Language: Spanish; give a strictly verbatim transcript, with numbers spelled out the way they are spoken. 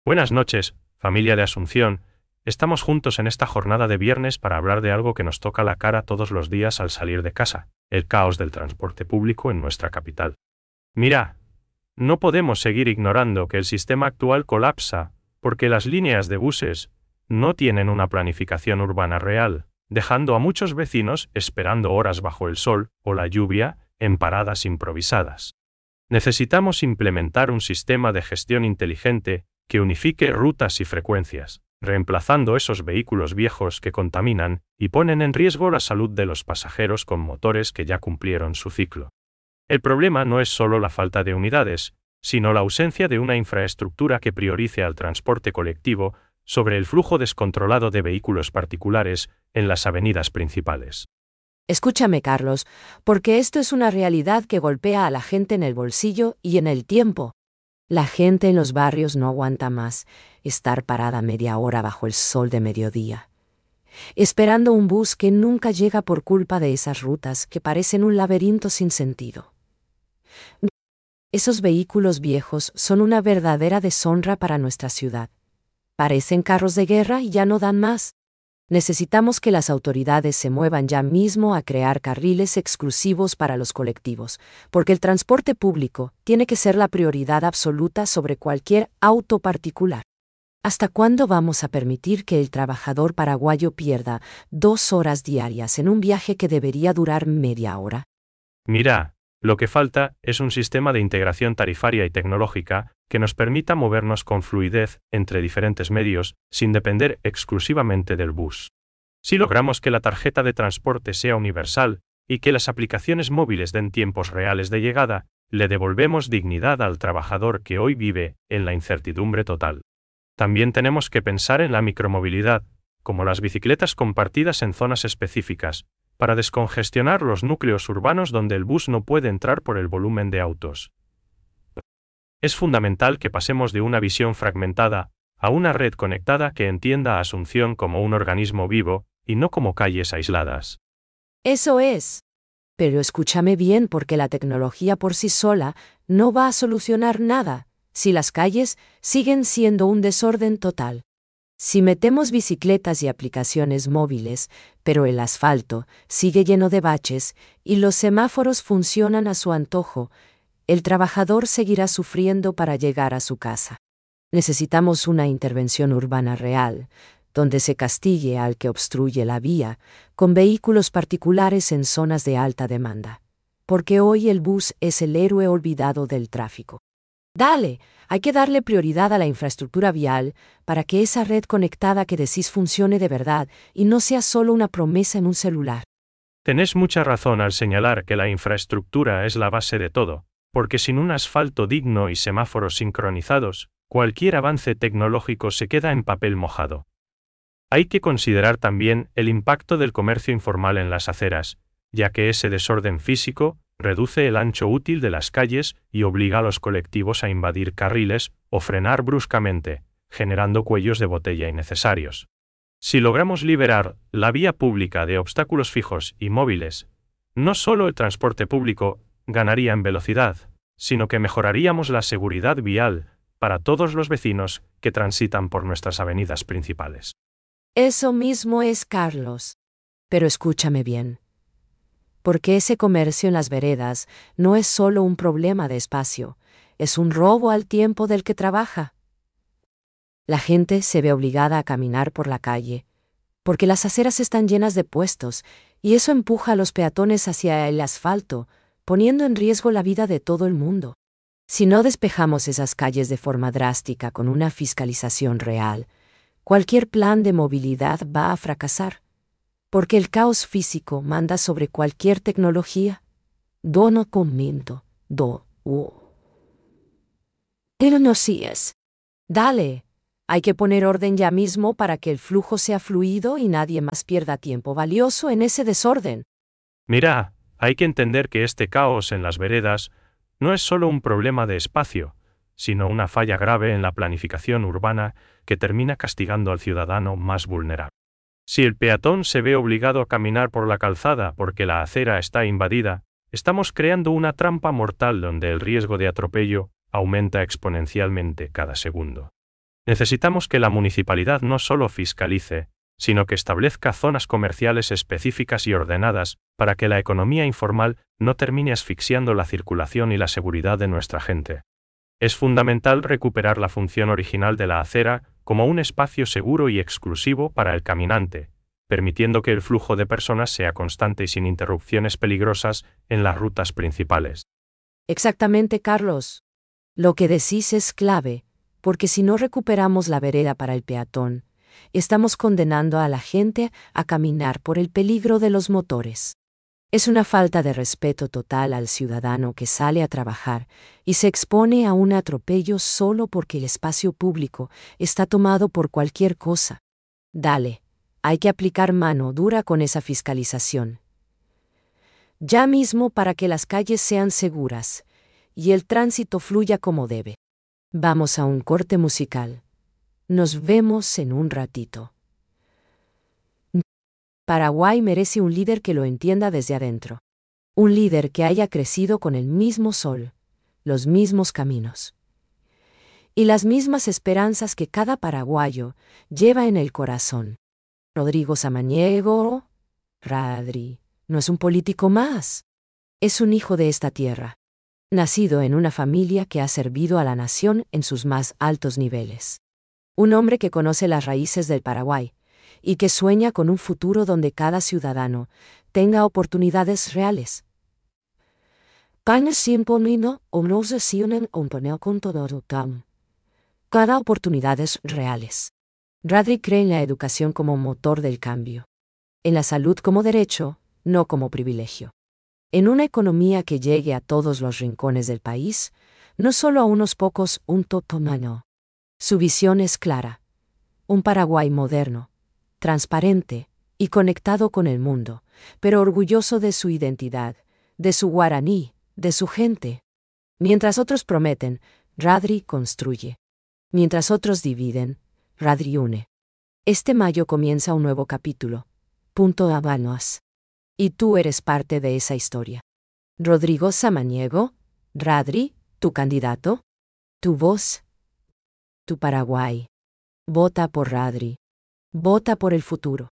Buenas noches, familia de Asunción. Estamos juntos en esta jornada de viernes para hablar de algo que nos toca la cara todos los días al salir de casa, el caos del transporte público en nuestra capital. Mira, no podemos seguir ignorando que el sistema actual colapsa porque las líneas de buses no tienen una planificación urbana real, dejando a muchos vecinos esperando horas bajo el sol o la lluvia en paradas improvisadas. Necesitamos implementar un sistema de gestión inteligente que unifique rutas y frecuencias, reemplazando esos vehículos viejos que contaminan y ponen en riesgo la salud de los pasajeros con motores que ya cumplieron su ciclo. El problema no es solo la falta de unidades, sino la ausencia de una infraestructura que priorice al transporte colectivo sobre el flujo descontrolado de vehículos particulares en las avenidas principales. Escúchame, Carlos, porque esto es una realidad que golpea a la gente en el bolsillo y en el tiempo. La gente en los barrios no aguanta más estar parada media hora bajo el sol de mediodía, esperando un bus que nunca llega por culpa de esas rutas que parecen un laberinto sin sentido. Esos vehículos viejos son una verdadera deshonra para nuestra ciudad. Parecen carros de guerra y ya no dan más. Necesitamos que las autoridades se muevan ya mismo a crear carriles exclusivos para los colectivos, porque el transporte público tiene que ser la prioridad absoluta sobre cualquier auto particular. ¿Hasta cuándo vamos a permitir que el trabajador paraguayo pierda dos horas diarias en un viaje que debería durar media hora? Mira, lo que falta es un sistema de integración tarifaria y tecnológica que nos permita movernos con fluidez entre diferentes medios sin depender exclusivamente del bus. Si logramos que la tarjeta de transporte sea universal y que las aplicaciones móviles den tiempos reales de llegada, le devolvemos dignidad al trabajador que hoy vive en la incertidumbre total. También tenemos que pensar en la micromovilidad, como las bicicletas compartidas en zonas específicas, para descongestionar los núcleos urbanos donde el bus no puede entrar por el volumen de autos. Es fundamental que pasemos de una visión fragmentada a una red conectada que entienda a Asunción como un organismo vivo y no como calles aisladas. Eso es. Pero escúchame bien, porque la tecnología por sí sola no va a solucionar nada si las calles siguen siendo un desorden total. Si metemos bicicletas y aplicaciones móviles, pero el asfalto sigue lleno de baches y los semáforos funcionan a su antojo, el trabajador seguirá sufriendo para llegar a su casa. Necesitamos una intervención urbana real, donde se castigue al que obstruye la vía, con vehículos particulares en zonas de alta demanda. Porque hoy el bus es el héroe olvidado del tráfico. Dale, hay que darle prioridad a la infraestructura vial para que esa red conectada que decís funcione de verdad y no sea solo una promesa en un celular. Tenés mucha razón al señalar que la infraestructura es la base de todo, porque sin un asfalto digno y semáforos sincronizados, cualquier avance tecnológico se queda en papel mojado. Hay que considerar también el impacto del comercio informal en las aceras, ya que ese desorden físico reduce el ancho útil de las calles y obliga a los colectivos a invadir carriles o frenar bruscamente, generando cuellos de botella innecesarios. Si logramos liberar la vía pública de obstáculos fijos y móviles, no solo el transporte público ganaría en velocidad, sino que mejoraríamos la seguridad vial para todos los vecinos que transitan por nuestras avenidas principales. Eso mismo es, Carlos. Pero escúchame bien. Porque ese comercio en las veredas no es solo un problema de espacio, es un robo al tiempo del que trabaja. La gente se ve obligada a caminar por la calle, porque las aceras están llenas de puestos, y eso empuja a los peatones hacia el asfalto, poniendo en riesgo la vida de todo el mundo. Si no despejamos esas calles de forma drástica con una fiscalización real, cualquier plan de movilidad va a fracasar. Porque el caos físico manda sobre cualquier tecnología. Do no comento, do, u. Pero no sí es. Dale, hay que poner orden ya mismo para que el flujo sea fluido y nadie más pierda tiempo valioso en ese desorden. Mira, hay que entender que este caos en las veredas no es solo un problema de espacio, sino una falla grave en la planificación urbana que termina castigando al ciudadano más vulnerable. Si el peatón se ve obligado a caminar por la calzada porque la acera está invadida, estamos creando una trampa mortal donde el riesgo de atropello aumenta exponencialmente cada segundo. Necesitamos que la municipalidad no solo fiscalice, sino que establezca zonas comerciales específicas y ordenadas para que la economía informal no termine asfixiando la circulación y la seguridad de nuestra gente. Es fundamental recuperar la función original de la acera como un espacio seguro y exclusivo para el caminante, permitiendo que el flujo de personas sea constante y sin interrupciones peligrosas en las rutas principales. Exactamente, Carlos. Lo que decís es clave, porque si no recuperamos la vereda para el peatón, estamos condenando a la gente a caminar por el peligro de los motores. Es una falta de respeto total al ciudadano que sale a trabajar y se expone a un atropello solo porque el espacio público está tomado por cualquier cosa. Dale, hay que aplicar mano dura con esa fiscalización. Ya mismo para que las calles sean seguras y el tránsito fluya como debe. Vamos a un corte musical. Nos vemos en un ratito. Paraguay merece un líder que lo entienda desde adentro. Un líder que haya crecido con el mismo sol, los mismos caminos y las mismas esperanzas que cada paraguayo lleva en el corazón. Rodrigo Samaniego, Radri, no es un político más. Es un hijo de esta tierra, nacido en una familia que ha servido a la nación en sus más altos niveles. Un hombre que conoce las raíces del Paraguay y que sueña con un futuro donde cada ciudadano tenga oportunidades reales. Cada oportunidades reales. Radri cree en la educación como motor del cambio. En la salud como derecho, no como privilegio. En una economía que llegue a todos los rincones del país, no solo a unos pocos, un totomano. Su visión es clara. Un Paraguay moderno, transparente y conectado con el mundo, pero orgulloso de su identidad, de su guaraní, de su gente. Mientras otros prometen, Radri construye. Mientras otros dividen, Radri une. Este mayo comienza un nuevo capítulo. Punto Habanos. Y tú eres parte de esa historia. Rodrigo Samaniego, Radri, tu candidato, tu voz, tu Paraguay. Vota por Radri. Vota por el futuro.